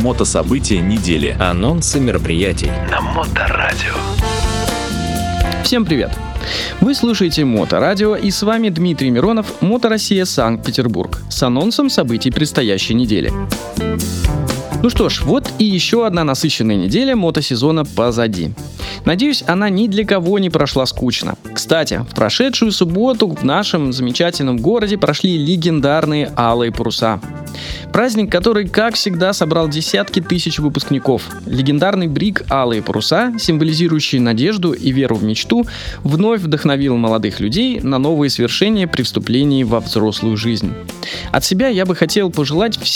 Мотособытия недели. Анонсы мероприятий На Моторадио. Всем привет! Вы слушаете Моторадио, и с вами Дмитрий Миронов, Мотороссия, Санкт-Петербург, с анонсом событий предстоящей недели. Ну что ж, вот и еще одна насыщенная неделя мотосезона позади. Надеюсь, она ни для кого не прошла скучно. Кстати, в прошедшую субботу в нашем замечательном городе прошли легендарные Алые паруса. Праздник, который, как всегда, собрал десятки тысяч выпускников. Легендарный бриг «Алые паруса», символизирующий надежду и веру в мечту, вновь вдохновил молодых людей на новые свершения при вступлении во взрослую жизнь. От себя я бы хотел пожелать